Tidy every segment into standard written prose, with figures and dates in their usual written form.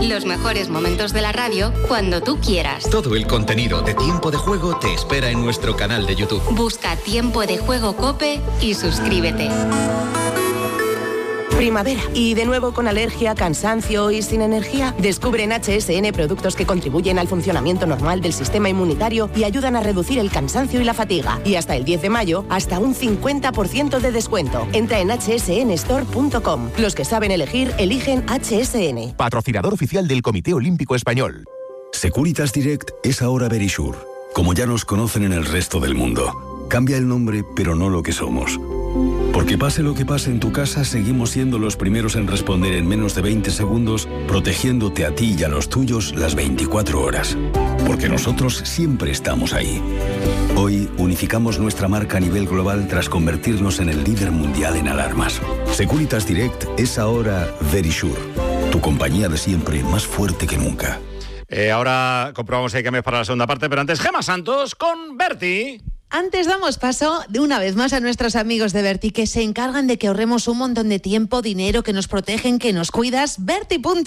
Los mejores momentos de la radio cuando tú quieras. Todo el contenido de Tiempo de Juego te espera en nuestro canal de YouTube. Busca Tiempo de Juego COPE y suscríbete. Primavera. Y de nuevo con alergia, cansancio y sin energía. Descubre en HSN productos que contribuyen al funcionamiento normal del sistema inmunitario y ayudan a reducir el cansancio y la fatiga. Y hasta el 10 de mayo, hasta un 50% de descuento. Entra en hsnstore.com. Los que saben elegir, eligen HSN. Patrocinador oficial del Comité Olímpico Español. Securitas Direct es ahora Verisure, como ya nos conocen en el resto del mundo. Cambia el nombre, pero no lo que somos. Porque pase lo que pase en tu casa, seguimos siendo los primeros en responder en menos de 20 segundos, protegiéndote a ti y a los tuyos las 24 horas. Porque nosotros siempre estamos ahí. Hoy unificamos nuestra marca a nivel global tras convertirnos en el líder mundial en alarmas. Securitas Direct es ahora Verisure, tu compañía de siempre más fuerte que nunca. Ahora comprobamos si hay cambios para la segunda parte, pero antes Gemma Santos con Berti. Antes damos paso de una vez más a nuestros amigos de Berti, que se encargan de que ahorremos un montón de tiempo, dinero, que nos protegen, que nos cuidas. Berti.es.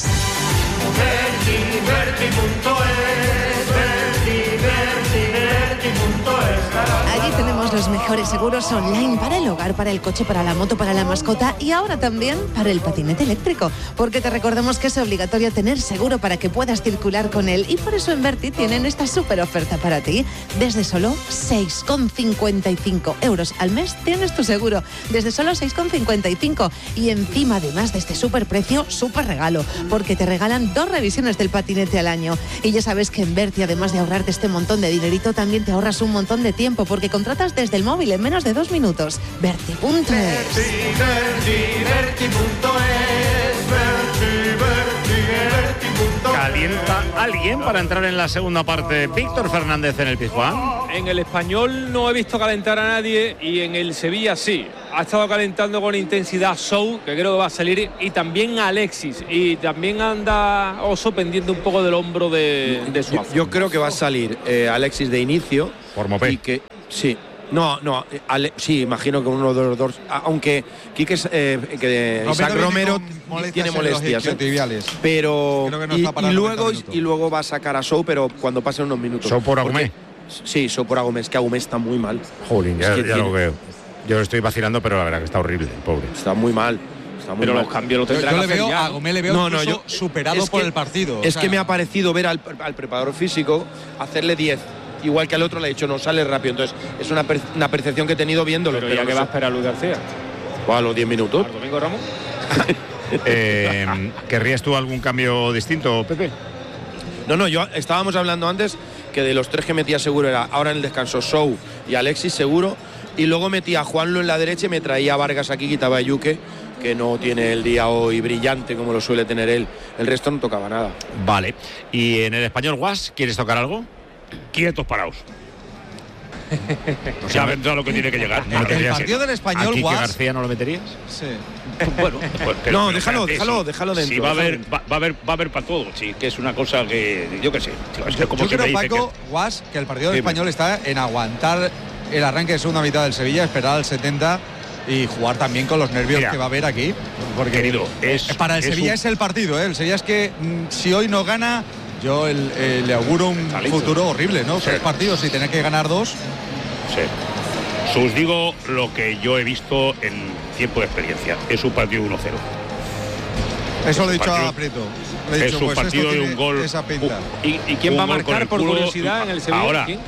Allí tenemos los mejores seguros online para el hogar, para el coche, para la moto, para la mascota y ahora también para el patinete eléctrico, porque te recordamos que es obligatorio tener seguro para que puedas circular con él y por eso en Berti tienen esta súper oferta para ti. Desde solo 6,55 euros al mes tienes tu seguro, desde solo 6,55 y encima además de este súper precio, súper regalo, porque te regalan 2 revisiones del patinete al año y ya sabes que en Berti además de ahorrarte este montón de dinerito también te ahorras un montón de tiempo porque contratas desde el móvil en menos de 2 minutos. Berti.es. ¿Calienta alguien para entrar en la segunda parte? Víctor Fernández en el Pizjuán. En el Español no he visto calentar a nadie y en el Sevilla sí. Ha estado calentando con intensidad Sou, que creo que va a salir, y también Alexis. Y también anda Oso pendiente un poco del hombro de Suazo. Yo creo que va a salir Alexis de inicio. Por Mopé. Y que, sí. No, sí, imagino que uno de los dos, aunque Quique, Isaac Romero tiene molestias, pero y luego va a sacar a Sou, pero cuando pasen unos minutos. Sou por Agumé. Sí, Sou por Agumé, es que Agumé está muy mal. Jolín, ya lo veo. Yo lo estoy vacilando, pero la verdad que está horrible, pobre. Está muy mal. Pero los cambios lo tendrá que hacer ya. A Agumé le veo incluso superado por el partido. Es que me ha parecido ver al preparador físico hacerle 10. Igual que al otro le ha dicho, no sale rápido. Entonces, es una percepción que he tenido viéndolo. Pero ya no que va a esperar Luis García. ¿A los 10 minutos? ¿Al Domingo Ramos? ¿Querrías tú algún cambio distinto, Pepe? No, estábamos hablando antes que de los 3 que metía seguro era ahora en el descanso Sou y Alexis seguro. Y luego metía a Juanlo en la derecha y me traía a Vargas aquí, quitaba a Yuque, que no tiene el día hoy brillante como lo suele tener él. El resto no tocaba nada. Vale. ¿Y en el Español Guas quieres tocar algo? Quietos paraos. O sea, vendrá lo que tiene que llegar. El partido del Español, ¿Aquí Guas, García no lo meterías? Sí. Bueno, no, déjalo dentro. Sí, va a haber para todo. Sí, que es una cosa que yo qué sé. Yo creo, Paco, Guas, que el partido del Español está en aguantar el arranque de segunda mitad del Sevilla, esperar al 70 y jugar también con los nervios que va a haber aquí. Porque querido, para el Sevilla es el partido, ¿eh? El Sevilla es que si hoy no gana, yo le auguro un futuro horrible, ¿no? 3 partidos y tener que ganar 2. Sí. Os digo lo que yo he visto en tiempo de experiencia. Es un partido 1-0. Eso lo he dicho a Prieto. Es un partido de un gol. Esa pinta. ¿Y quién va a marcar por curiosidad en el Sevilla? Ahora. ¿Quién?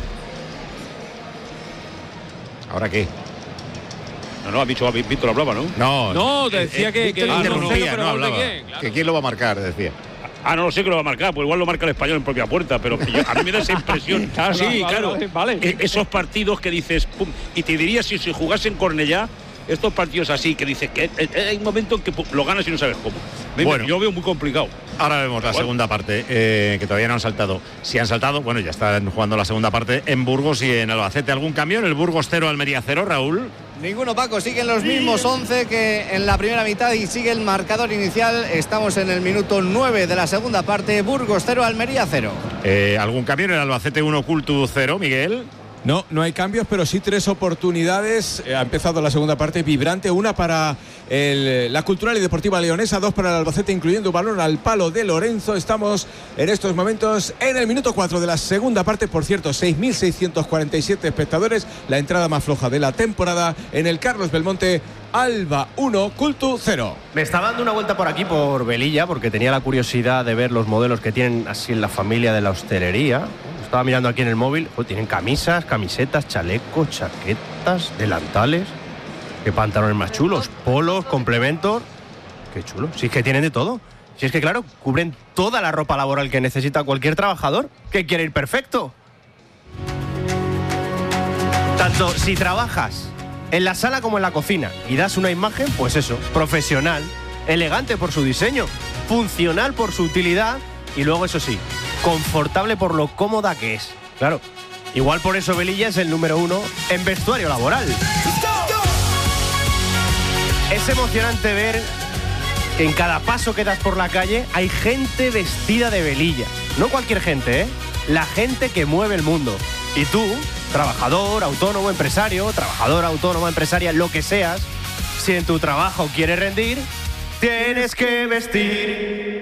¿Ahora qué? No, ha dicho Víctor hablaba, ¿no? No, te decía que interrumpía, no hablaba. Claro. Que quién lo va a marcar, decía. No lo sé que lo va a marcar, pues igual lo marca el Español en propia puerta, pero a mí me da esa impresión. Vale. Esos partidos que dices, pum, y te diría si jugase en Cornellá, estos partidos así que dices que hay un momento en que lo ganas y no sabes cómo. Bueno, yo veo muy complicado. Ahora vemos la segunda parte, que todavía no han saltado. Si han saltado, bueno, ya están jugando la segunda parte en Burgos y en Albacete. ¿Algún cambio en el Burgos 0, Almería 0, Raúl? Ninguno, Paco, siguen los mismos 11 que en la primera mitad y sigue el marcador inicial. Estamos en el minuto 9 de la segunda parte. Burgos 0, Almería 0. ¿Algún cambio en el Albacete 1, Cultu 0, Miguel? No hay cambios, pero sí 3 oportunidades. Ha empezado la segunda parte vibrante. Una para la Cultural y Deportiva Leonesa, 2 para el Albacete, incluyendo un balón al palo de Lorenzo. Estamos en estos momentos en el minuto 4 de la segunda parte. Por cierto, 6.647 espectadores. La entrada más floja de la temporada en el Carlos Belmonte. Alba 1, Cultu 0. Me estaba dando una vuelta por aquí, por Velilla, porque tenía la curiosidad de ver los modelos que tienen así en la familia de la hostelería. Estaba mirando aquí en el móvil. Tienen camisas, camisetas, chalecos, chaquetas, delantales. Qué pantalones más chulos. Polos, complementos. Qué chulo. Si es que tienen de todo. Si es que, claro, cubren toda la ropa laboral que necesita cualquier trabajador que quiere ir perfecto. Tanto si trabajas en la sala como en la cocina y das una imagen, pues eso, profesional, elegante por su diseño, funcional por su utilidad y luego, eso sí, confortable por lo cómoda que es. Claro, igual por eso Velilla es el número 1 en vestuario laboral. Es emocionante ver que en cada paso que das por la calle hay gente vestida de Velilla. No cualquier gente, ¿eh? La gente que mueve el mundo. Y tú, trabajador, autónomo, empresario, trabajadora, autónoma, empresaria, lo que seas, si en tu trabajo quieres rendir, tienes que vestir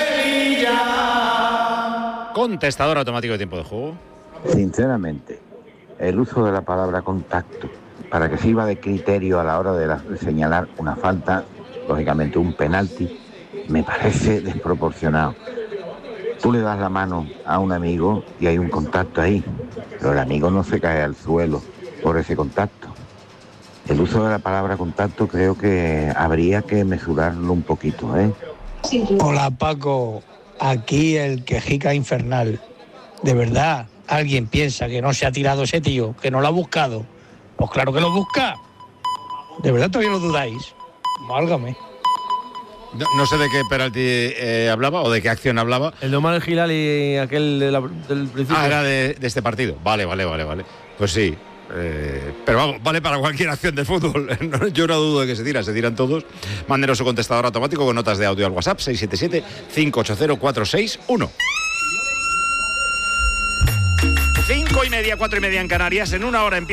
Velilla. Contestador automático de tiempo de juego. Sinceramente, el uso de la palabra contacto para que sirva de criterio a la hora de señalar una falta, lógicamente un penalti, me parece desproporcionado. Tú le das la mano a un amigo y hay un contacto ahí, pero el amigo no se cae al suelo por ese contacto. El uso de la palabra contacto creo que habría que mesurarlo un poquito, ¿eh? Hola Paco, aquí el quejica infernal. ¿De verdad alguien piensa que no se ha tirado ese tío, que no lo ha buscado? Pues claro que lo busca. ¿De verdad todavía lo dudáis? Válgame. No sé de qué penalti hablaba o de qué acción hablaba. El de Omar El Gilal y aquel del principio. Ah, era de este partido. Vale. Pues sí. Pero vamos, vale para cualquier acción de fútbol. Yo no dudo de que se tiran todos. Mándenos su contestador automático con notas de audio al WhatsApp 677-580-461. 5:30, 4:30 en Canarias. En una hora empieza